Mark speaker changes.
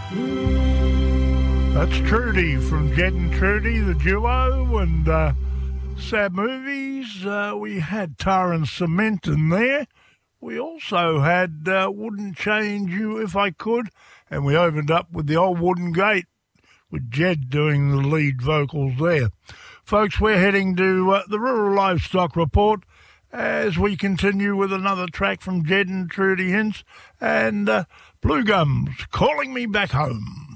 Speaker 1: That's Trudy from Jed and Trudy, the duo, and sad movies. We had Tar and Cement in there. We also had Wouldn't Change You If I Could, and we opened up with the Old Wooden Gate with Jed doing the lead vocals there. Folks, we're heading to the Rural Livestock Report as we continue with another track from Jed and Trudy Hints and Blue Gums, Calling Me Back Home.